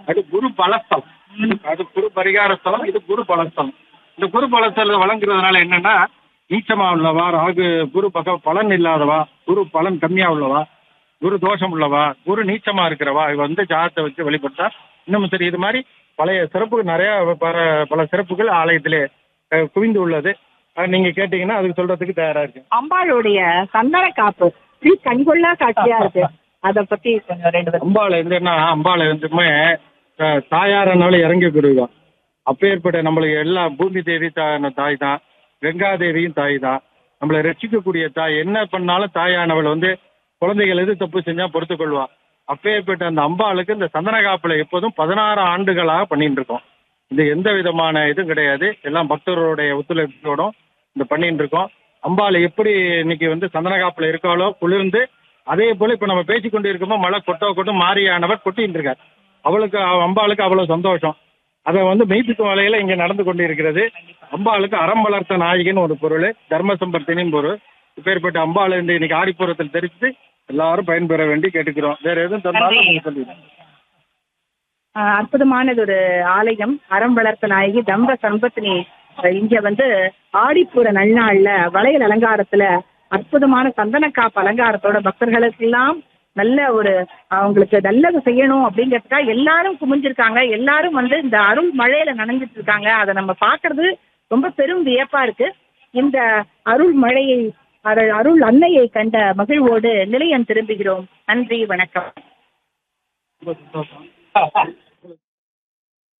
அது குரு பலஸ்தலம். அது குரு பரிகார ஸ்தலம், இது குரு பலஸ்தலம். இந்த குரு பலஸ்தலம் வழங்குறதுனால என்னன்னா, நீச்சமா உள்ளவா, ராகு குரு பலன் இல்லாதவா, குரு பலன் கம்மியா உள்ளவா, குரு தோஷம் உள்ளவா, குரு நீச்சமா இருக்கிறவா, இவ வந்து ஜாதத்தை வச்சு வழிபட்டா இன்னும் சரி. இது மாதிரி பழைய சிறப்புகள் நிறைய பல சிறப்புகள் ஆலயத்திலே குவிந்து உள்ளது. நீங்க கேட்டீங்கன்னா அதுக்கு சொல்றதுக்கு தயாரா இருக்கு. அம்பாளுடைய சந்தன காப்பு கண்கொள்ளா காட்சியா இருக்கு. அத பத்தி கொஞ்சம் ரெண்டு அம்பாள் என்னன்னா, அம்பாளை வந்துமே தாயாரனால இறங்கி கொடுவா. அப்பேற்பட்ட நம்மளுக்கு எல்லா பூமி தேவி தாய் தான், கங்காதேவியும் தாய் தான், நம்மளை ரட்சிக்கக்கூடிய தாய். என்ன பண்ணாலும் தாயானவள் வந்து குழந்தைகள் எது தப்பு செஞ்சா பொறுத்துக் கொள்வா. அப்பேற்பட்ட அந்த அம்பாளுக்கு இந்த சந்தன காப்புல எப்போதும் 16 ஆண்டுகளாக பண்ணிட்டு இருக்கோம். இது எந்த விதமான இதுவும் கிடையாது. எல்லாம் பக்தர்களுடைய ஒத்துழைப்போடும் இந்த பண்ணிட்டு இருக்கோம். அம்பாள் எப்படி இன்னைக்கு வந்து சந்தன காப்புல இருக்காளோ குளிர்ந்து, அதே போல இப்ப நம்ம பேசிக்கொண்டு இருக்கோமோ மழை கொட்டும் மாரியானவர் கொட்டிட்டு இருக்கார். அவளுக்கு அம்பாளுக்கு அவ்வளவு சந்தோஷம். அதை வந்து மெய்ப்பிக்கும் வகையில இங்க நடந்து கொண்டு இருக்கிறது. அம்பாளுக்கு அறம் வளர்த்த நாயகின்னு ஒரு பொருள், தர்ம சம்பர்த்தினின் பொருள். இப்பேற்பட்ட அம்பாள் இன்னைக்கு ஆடிப்புறத்தில் தெரிவித்து எல்லாரும் பயன்பெற வேண்டி கேட்டுக்கிறோம். வேற எதுவும் தந்தாலும் சொல்லிடுறேன். அற்புதமானது ஒரு ஆலயம், அறம் வளர்த்த நாயகி தம்ப சம்பத்தினி. இங்க வந்து ஆடிப்பூர நன்னாள்ல வளையல் அலங்காரத்துல அற்புதமான சந்தனக்காப்பு அலங்காரத்தோட பக்தர்களுக்கெல்லாம் நல்ல ஒரு அவங்களுக்கு நல்லது செய்யணும் அப்படிங்கிறதுக்காக எல்லாரும் குமிஞ்சிருக்காங்க. எல்லாரும் வந்து இந்த அருள் மழையில நனைஞ்சிட்டு இருக்காங்க. அதை நம்ம பாக்குறது ரொம்ப பெரும் வியப்பா இருக்கு. இந்த அருள் மழையை, அருள் அன்னையை கண்ட மகிழ்வோடு நிலையம் திரும்புகிறோம். நன்றி, வணக்கம்.